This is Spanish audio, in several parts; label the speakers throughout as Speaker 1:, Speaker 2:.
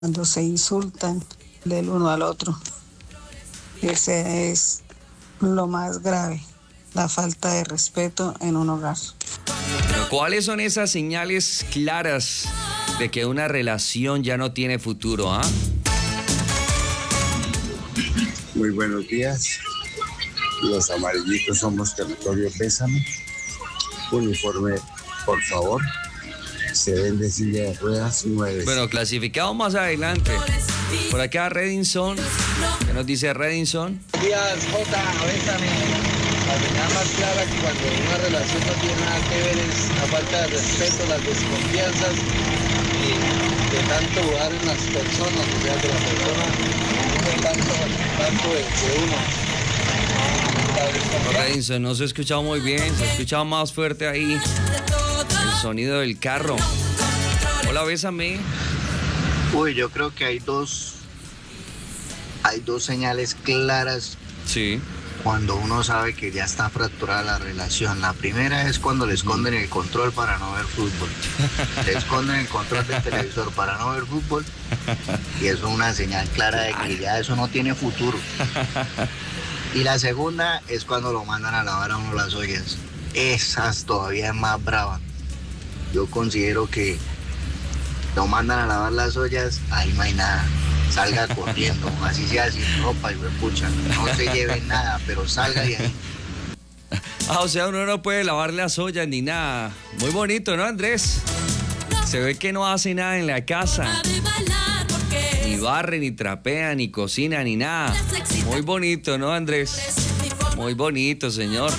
Speaker 1: cuando se insultan del uno al otro. Ese es lo más grave, la falta de respeto en un hogar.
Speaker 2: Pero ¿cuáles son esas señales claras de que una relación ya no tiene futuro, ah?
Speaker 3: Muy buenos días. Los amarillitos somos territorio Bésame. Uniforme, por favor. Se vende silla de ruedas 9.
Speaker 2: Bueno, clasificado más adelante. Por acá Redinson. ¿Qué nos dice Redinson?
Speaker 4: Buenos días, Jota, Bésame. La señal más clara que cuando una relación no tiene nada que ver es la falta de respeto, las desconfianzas y de tanto dudar en las personas, o sea, de la persona, no tanto de uno.
Speaker 2: Redinson, no se ha escuchado muy bien, se ha escuchado más fuerte ahí el sonido del carro. Hola, Bésame.
Speaker 5: Uy, yo creo que hay dos señales claras.
Speaker 2: Sí.
Speaker 5: Cuando uno sabe que ya está fracturada la relación. La primera es cuando le esconden el control para no ver fútbol. Le esconden el control del televisor para no ver fútbol. Y eso es una señal clara de que ya eso no tiene futuro. Y la segunda es cuando lo mandan a lavar a uno las ollas. Esas todavía es más brava. Yo considero que lo mandan a lavar las ollas, ahí no hay nada. Salga corriendo, así sea sin ropa y pucha, no se lleve nada, pero salga de ahí.
Speaker 2: O sea, uno no puede lavar las ollas ni nada. Muy bonito, ¿no, Andrés? Se ve que no hace nada en la casa. Ni barre, ni trapea, ni cocina, ni nada. Muy bonito, ¿no, Andrés? Muy bonito, señor.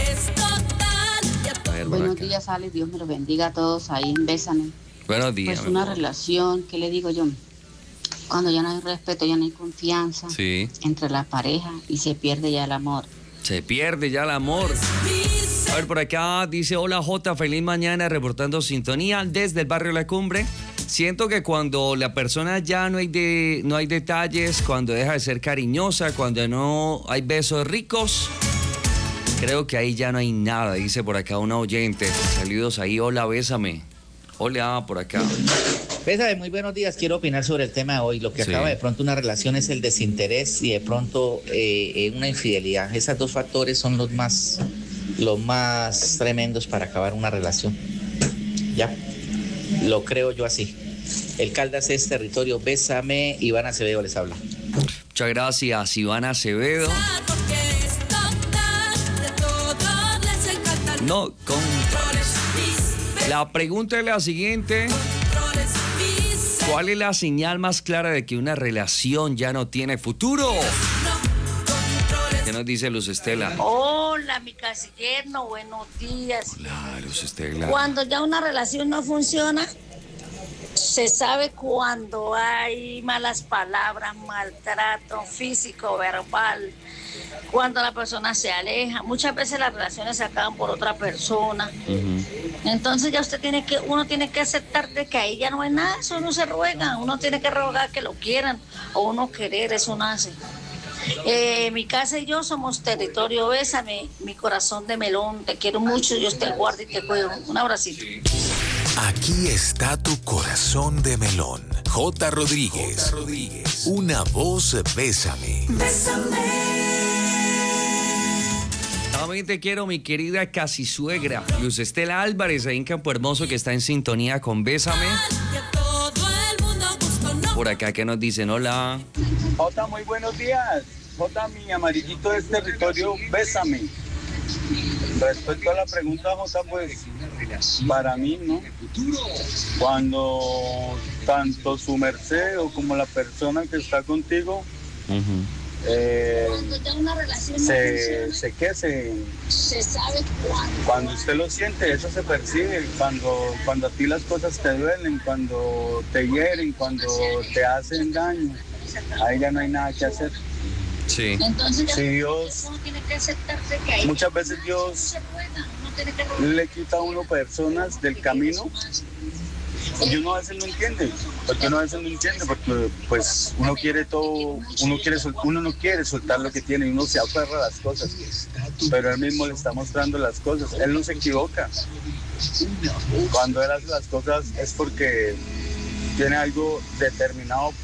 Speaker 6: Buenos días, Alex. Dios me los bendiga a todos ahí en Bésame.
Speaker 2: Buenos días.
Speaker 6: Pues una relación, ¿qué le digo yo? Cuando ya no hay respeto, ya no hay confianza entre la pareja y se pierde ya el amor.
Speaker 2: Se pierde ya el amor. A ver, por acá dice, hola Jota, feliz mañana, reportando sintonía desde el barrio La Cumbre. Siento que cuando la persona ya no hay detalles, cuando deja de ser cariñosa, cuando no hay besos ricos, creo que ahí ya no hay nada, dice por acá una oyente. Saludos ahí, hola, Bésame. Hola, por acá.
Speaker 7: Bésame, muy buenos días. Quiero opinar sobre el tema de hoy. Lo que acaba de pronto una relación es el desinterés y de pronto una infidelidad. Esos dos factores son los más tremendos para acabar una relación. Ya, lo creo yo así. El Caldas es territorio Bésame. Iván Acevedo les habla.
Speaker 2: Muchas gracias, Iván Acevedo. No controles. La pregunta es la siguiente. ¿Cuál es la señal más clara de que una relación ya no tiene futuro? ¿Qué nos dice Luz Estela?
Speaker 8: Hola, mi casi yerno, buenos días.
Speaker 2: Hola, Luz Estela.
Speaker 8: Cuando ya una relación no funciona, se sabe cuando hay malas palabras, maltrato físico, verbal, cuando la persona se aleja. Muchas veces las relaciones se acaban por otra persona. Entonces ya uno tiene que aceptar de que ahí ya no hay nada, eso no se ruega, uno tiene que rogar que lo quieran o uno querer, eso nace. Mi casa y yo somos territorio Bésame, mi corazón de melón, te quiero mucho, Dios te guarde y te cuido. Un abracito.
Speaker 9: Aquí está tu corazón de melón. J. Rodríguez. Una voz Bésame.
Speaker 2: También te quiero, mi querida casi suegra, Luz Estela Álvarez, ahí en Campo Hermoso, que está en sintonía con Bésame. Por acá que nos dicen hola.
Speaker 10: Jota, muy buenos días. Jota, mi amarillito es territorio Bésame. Respecto a la pregunta, Jota, pues para mí, ¿no? Cuando tanto su merced o como la persona que está contigo se sabe cuando usted lo siente, eso se percibe, cuando a ti las cosas te duelen, cuando te hieren, cuando te hacen daño, ahí ya no hay nada que hacer.
Speaker 2: Sí.
Speaker 8: Entonces
Speaker 10: si Dios, muchas veces Dios le quita a uno personas del camino y uno a veces no entiende, porque pues uno quiere todo, uno no quiere soltar lo que tiene y uno se aferra a las cosas, pero él mismo le está mostrando las cosas, él no se equivoca. Cuando él hace las cosas es porque tiene algo determinado